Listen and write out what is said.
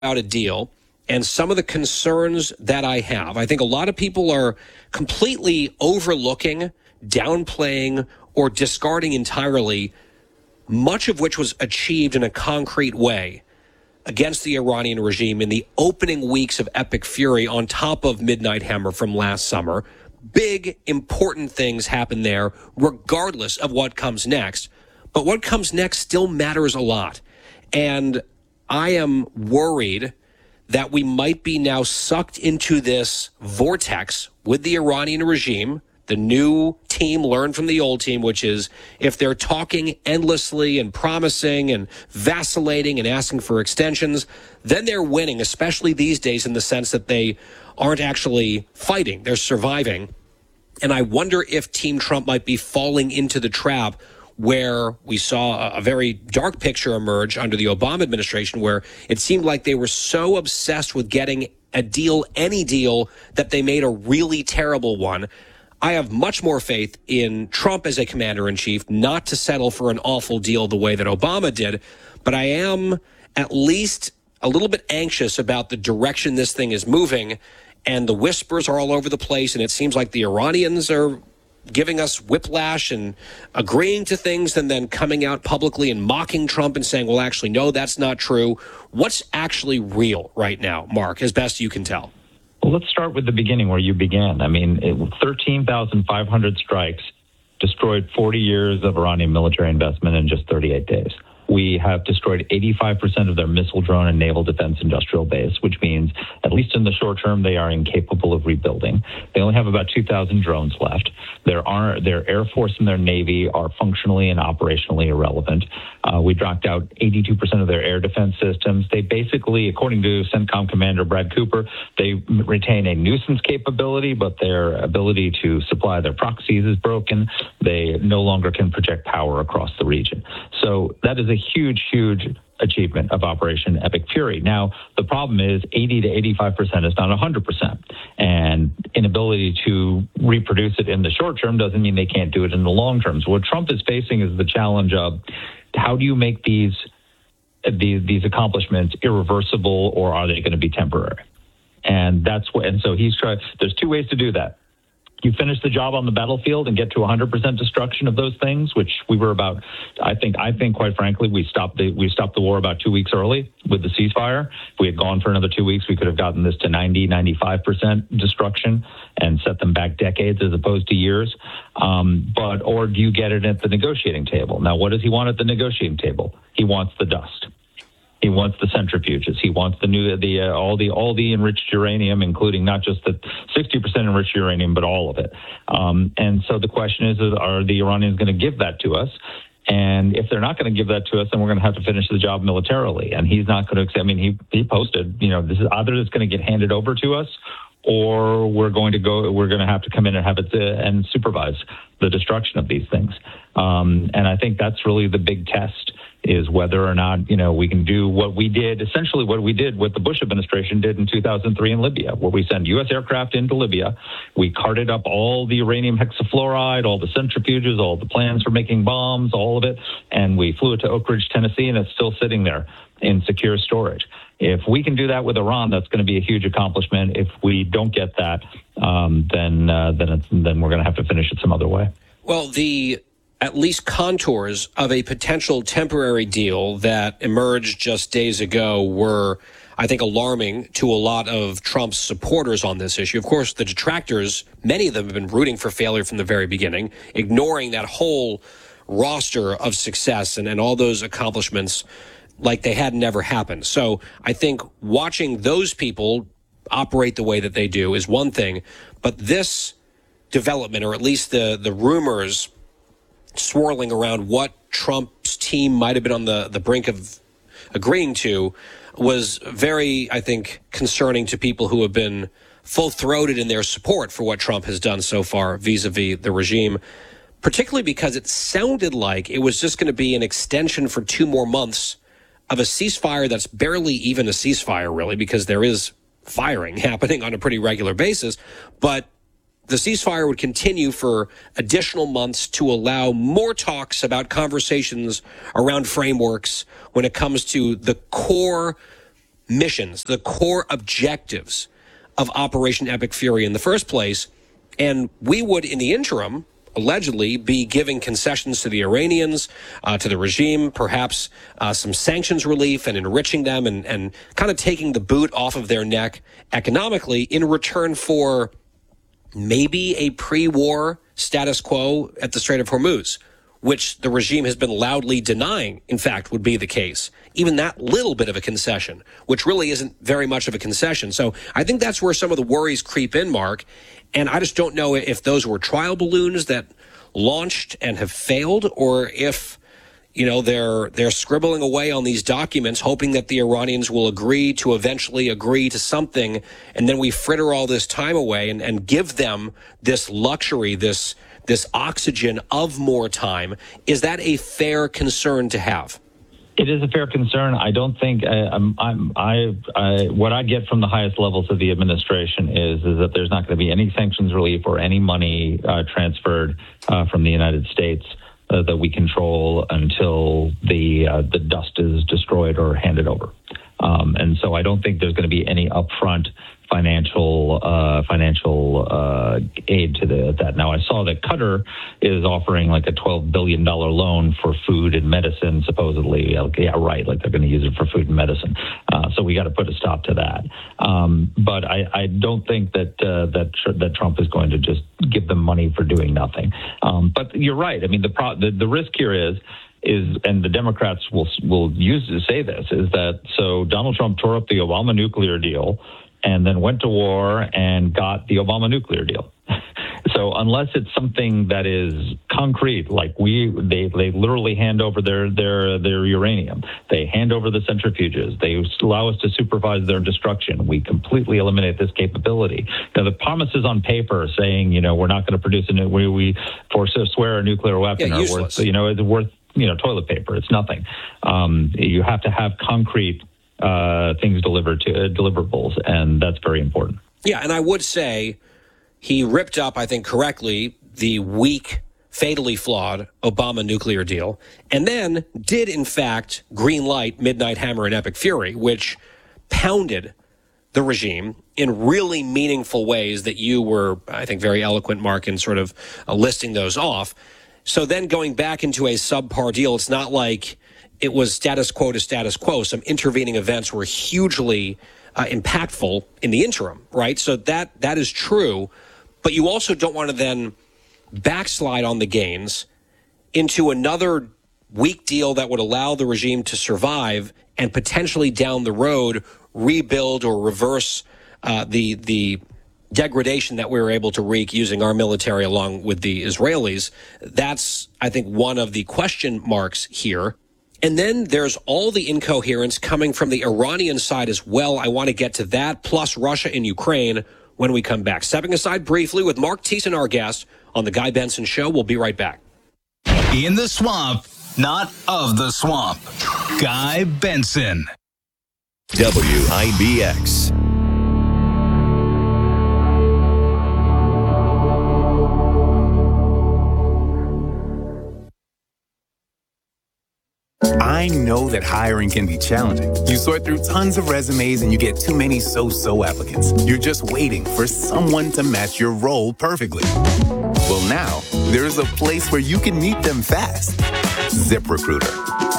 about a deal and some of the concerns that I have. I think a lot of people are completely overlooking, downplaying, or discarding entirely much of which was achieved in a concrete way against the Iranian regime in the opening weeks of Epic Fury on top of Midnight Hammer from last summer. Big, important things happen there, regardless of what comes next. But what comes next still matters a lot. And I am worried that we might be now sucked into this vortex with the Iranian regime. The new team learned from the old team, which is if they're talking endlessly and promising and vacillating and asking for extensions, then they're winning, especially these days in the sense that they aren't actually fighting. They're surviving. And I wonder if Team Trump might be falling into the trap where we saw a very dark picture emerge under the Obama administration, where it seemed like they were so obsessed with getting a deal, any deal, that they made a really terrible one. I have much more faith in Trump as a commander-in-chief, not to settle for an awful deal the way that Obama did, but I am at least a little bit anxious about the direction this thing is moving, and the whispers are all over the place, and it seems like the Iranians are giving us whiplash and agreeing to things and then coming out publicly and mocking Trump and saying, well, actually, no, that's not true. What's actually real right now, Mark, as best you can tell? Well, let's start with the beginning where you began. I mean, 13,500 strikes destroyed 40 years of Iranian military investment in just 38 days. We have destroyed 85% of their missile, drone, and naval defense industrial base, which means, at least in the short term, they are incapable of rebuilding. They only have about 2,000 drones left. Their Air Force and their Navy are functionally and operationally irrelevant. We dropped out 82% of their air defense systems. They basically, according to CENTCOM Commander Brad Cooper, they retain a nuisance capability, but their ability to supply their proxies is broken. They no longer can project power across the region. So that is a huge, huge achievement of Operation Epic Fury. Now, the problem is 80 to 85% is not 100%. And inability to reproduce it in the short term doesn't mean they can't do it in the long term. So what Trump is facing is the challenge of how do you make these accomplishments irreversible, or are they going to be temporary? And so he's trying. There's two ways to do that. You finish the job on the battlefield and get to 100% destruction of those things, which we were about. I think, quite frankly, we stopped the war about 2 weeks early with the ceasefire. If we had gone for another 2 weeks, we could have gotten this to 90, 95% destruction and set them back decades as opposed to years. Or do you get it at the negotiating table? Now, what does he want at the negotiating table? He wants the dust. He wants the centrifuges. He wants all the enriched uranium, including not just the 60% enriched uranium, but all of it. And so the question is, are the Iranians going to give that to us? And if they're not going to give that to us, then we're going to have to finish the job militarily. And he's not going to accept. I mean, he posted, this is either it's going to get handed over to us, or we're going to have to come in and have it and supervise the destruction of these things. And I think that's really the big test, is whether or not, we can do what we did what the Bush administration did in 2003 in Libya, where we send U.S. aircraft into Libya. We carted up all the uranium hexafluoride, all the centrifuges, all the plans for making bombs, all of it. And we flew it to Oak Ridge, Tennessee, and it's still sitting there in secure storage. If we can do that with Iran, that's going to be a huge accomplishment. If we don't get that, then we're going to have to finish it some other way. Well, the at least contours of a potential temporary deal that emerged just days ago were, I think, alarming to a lot of Trump's supporters on this issue. Of course, the detractors, many of them have been rooting for failure from the very beginning, ignoring that whole roster of success and all those accomplishments like they had never happened. So I think watching those people operate the way that they do is one thing, but this development, or at least the rumors swirling around what Trump's team might have been on the brink of agreeing to, was very, I think, concerning to people who have been full-throated in their support for what Trump has done so far vis-a-vis the regime, particularly because it sounded like it was just going to be an extension for 2 more months of a ceasefire that's barely even a ceasefire, really, because there is firing happening on a pretty regular basis. But the ceasefire would continue for additional months to allow more talks about conversations around frameworks when it comes to the core missions, the core objectives of Operation Epic Fury in the first place. And we would, in the interim, allegedly be giving concessions to the Iranians, to the regime, perhaps some sanctions relief and enriching them and kind of taking the boot off of their neck economically in return for maybe a pre-war status quo at the Strait of Hormuz, which the regime has been loudly denying, in fact, would be the case. Even that little bit of a concession, which really isn't very much of a concession. So I think that's where some of the worries creep in, Mark. And I just don't know if those were trial balloons that launched and have failed, or if, you know, they're scribbling away on these documents, hoping that the Iranians will eventually agree to something, and then we fritter all this time away and give them this luxury, this oxygen of more time. Is that a fair concern to have? It is a fair concern. I don't think what I get from the highest levels of the administration is that there's not going to be any sanctions relief or any money transferred from the United States that we control until the dust is destroyed or handed over. And so I don't think there's going to be any upfront financial aid to that. Now, I saw that Qatar is offering like a $12 billion loan for food and medicine, supposedly. Yeah, right. Like they're going to use it for food and medicine. So we got to put a stop to that. But I don't think that Trump is going to just give them money for doing nothing. But you're right. I mean, the risk here is, and the Democrats will use to say this, is that so Donald Trump tore up the Obama nuclear deal and then went to war and got the Obama nuclear deal. So unless it's something that is concrete, like they literally hand over their uranium, they hand over the centrifuges, they allow us to supervise their destruction, we completely eliminate this capability. Now, the promises on paper saying, you know, we're not going to produce we swear a nuclear weapon are worth, it's worth, toilet paper. It's nothing. You have to have concrete things delivered to deliverables, and that's very important. Yeah, and I would say he ripped up, I think correctly, the weak, fatally flawed Obama nuclear deal, and then did, in fact, green light Midnight Hammer and Epic Fury, which pounded the regime in really meaningful ways that you were, I think, very eloquent, Mark, in sort of listing those off. So then going back into a subpar deal, it's not like it was status quo to status quo. Some intervening events were hugely impactful in the interim, right? So that is true. But you also don't want to then backslide on the gains into another weak deal that would allow the regime to survive and potentially down the road rebuild or reverse the degradation that we were able to wreak using our military along with the Israelis. That's, I think, one of the question marks here. And then there's all the incoherence coming from the Iranian side as well. I want to get to that, plus Russia and Ukraine when we come back. Stepping aside briefly with Mark Thiessen, our guest, on The Guy Benson Show. We'll be right back. In the swamp, not of the swamp. Guy Benson. WIBX. I know that hiring can be challenging. You sort through tons of resumes and you get too many so-so applicants. You're just waiting for someone to match your role perfectly. Well, now, there's a place where you can meet them fast. ZipRecruiter.